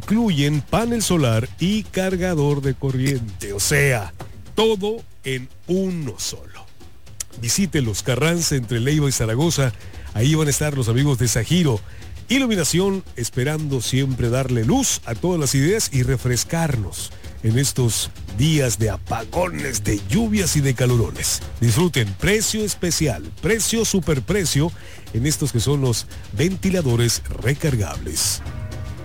incluyen panel solar y cargador de corriente. O sea, todo en uno solo. Visite Los Carranza entre Leiva y Zaragoza. Ahí van a estar los amigos de Sajiro. Iluminación, esperando siempre darle luz a todas las ideas y refrescarnos en estos días de apagones, de lluvias y de calorones. Disfruten precio especial, precio superprecio en estos que son los ventiladores recargables.